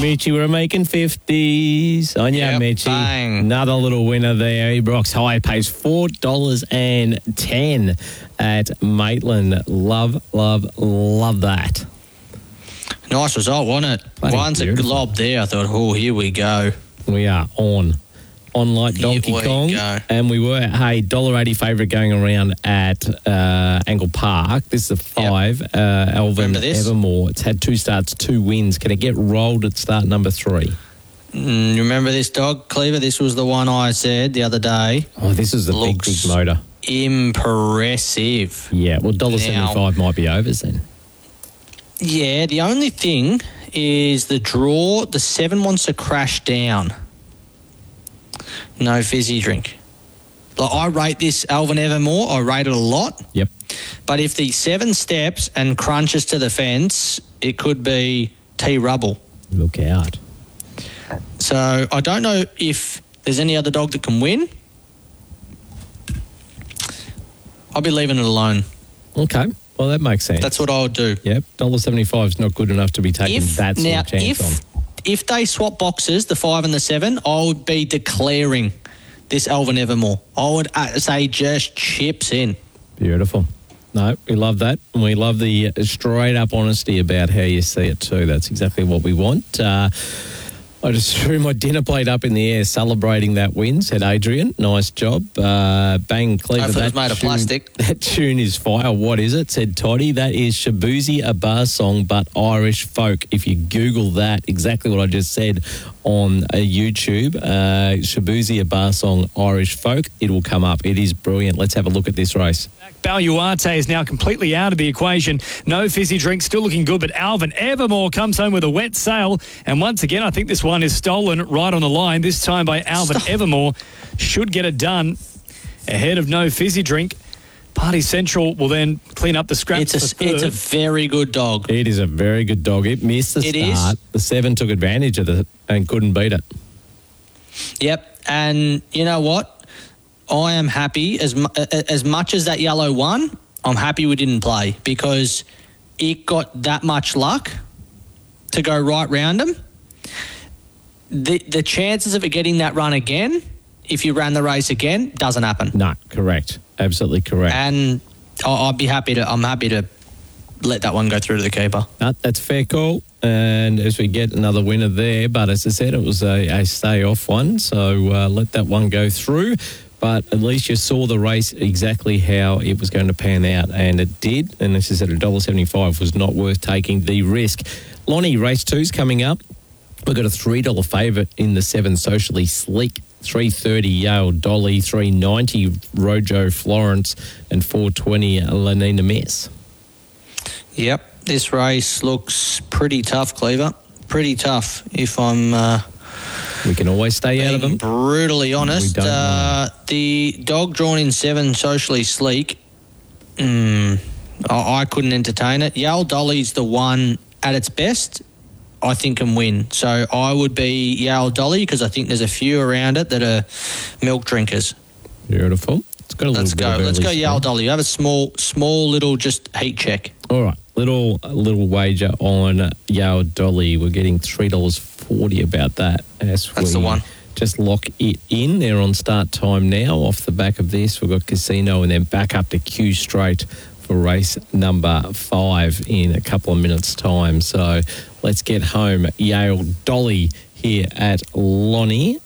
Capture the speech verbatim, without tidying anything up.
Mitchy, we're making fifties. On ya, Yep, Mitchy. bang. Another little winner there. He rocks high, pays four dollars and ten at Maitland. Love, love, love that. Nice result, wasn't it? Bloody Once it beautiful. lobbed there, I thought, oh, here we go. We are on. On like Donkey Here we Kong. go. And we were, hey, one dollar eighty favourite going around at uh, Angle Park. This is a five. Uh, Alvin Remember this? Evermore. It's had two starts, two wins. Can it get rolled at start number three? Mm, you remember this dog, Cleaver? This was the one I said the other day. Oh, this is the big, Looks- big motor. Impressive. Yeah, well, one dollar seventy-five might be overs then. Yeah, the only thing is the draw, the seven wants to crash down. No fizzy drink. Like, I rate this Alvin Evermore, I rate it a lot. Yep. But if the seven steps and crunches to the fence, it could be T-Rubble. Look out. So I don't know if there's any other dog that can win. I'll be leaving it alone. Okay. Well, that makes sense. That's what I would do. Yep. one dollar seventy-five is not good enough to be taking If that sort now, of chance if on. if they swap boxes, the five and the seven, I would be declaring this Alvin Evermore. I would uh, say just chips in. Beautiful. No, we love that. And we love the uh, straight up honesty about how you see it too. That's exactly what we want. Uh, I just threw my dinner plate up in the air celebrating that win, said Adrian. Nice job. Uh, bang, Cleaver. Hopefully it was that made of tune- plastic. That tune is fire. What is it? Said Toddy. That is Shabuzi, a bar song, but Irish folk. If you Google that, exactly what I just said on uh, YouTube, uh, Shabuzi, a bar song, Irish folk, it will come up. It is brilliant. Let's have a look at this race. Baluarte is now completely out of the equation. No fizzy drink, still looking good, but Alvin Evermore comes home with a wet sail. And once again, I think this one is stolen right on the line, this time by Alvin Evermore. Should get it done ahead of No Fizzy Drink. Party Central will then clean up the scraps It's a, for third. it's a very good dog. It is a very good dog. It missed the It is. start. The seven took advantage of it and couldn't beat it. Yep. And you know what? I am happy, as mu- as much as that yellow won, I'm happy we didn't play because it got that much luck to go right round him. The, the chances of it getting that run again, if you ran the race again, doesn't happen. No, correct. Absolutely correct. And I- I'd be happy to, I'm happy to let that one go through to the keeper. No, that's a fair call. And as we get another winner there, but as I said, it was a, a stay-off one, so uh, let that one go through. But at least you saw the race exactly how it was going to pan out, and it did. And as I said, one dollar seventy-five was not worth taking the risk. Lonnie, race two's coming up. We've got a three dollar favourite in the seven, Socially Sleek. three thirty Yale Dolly, three ninety Rojo Florence, and four twenty Lanina Miss. Yep, this race looks pretty tough, Cleaver. Pretty tough, if I'm uh, We can always stay out of being them. brutally honest. We don't Uh, the dog drawn in seven, Socially Sleek, mm, I, I couldn't entertain it. Yale Dolly's the one at its best, I think, can win. So I would be Yale Dolly because I think there's a few around it that are milk drinkers. Beautiful. It's got a Let's little bit go. of Let's early go Yale speed. Dolly. You have a small, small little just heat check. All right, little little wager on Yale Dolly. We're getting three dollars forty about that. As That's we the one. Just lock it in. They're on start time now. Off the back of this, we've got Casino and then back up to Q Straight for race number five in a couple of minutes' time. So let's get home. Yale Dolly here at Lonnie.